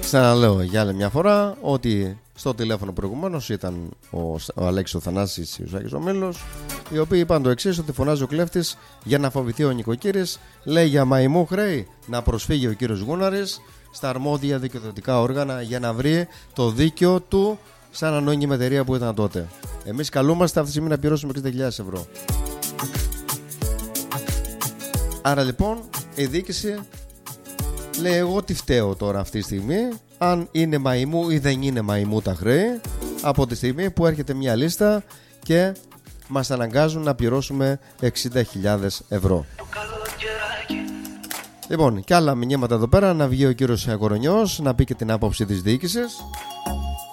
Ξαναλέω για άλλη μια φορά ότι στο τηλέφωνο προηγουμένως ήταν ο Αλέξης ο Θανάσης και ο Σάκης ο Μήλος, οι οποίοι είπαν το εξής, ότι φωνάζει ο κλέφτης για να φοβηθεί ο νοικοκύρης. Λέει για μαϊμού χρέη να προσφύγει ο κύριος Γούναρης στα αρμόδια δικαιοδοτικά όργανα για να βρει το δίκαιο του σαν ανώνυμη εταιρεία που ήταν τότε. Εμείς καλούμαστε αυτή τη στιγμή να πληρώσουμε 60.000 ευρώ. Άρα λοιπόν η διοίκηση λέει εγώ τι φταίω τώρα αυτή τη στιγμή, αν είναι μαϊμού ή δεν είναι μαϊμού τα χρέη, από τη στιγμή που έρχεται μια λίστα και μας αναγκάζουν να πληρώσουμε 60.000 ευρώ. Λοιπόν, και άλλα μηνύματα εδώ πέρα, να βγει ο κύριος Κορονιός να πει και την άποψη της διοίκησης.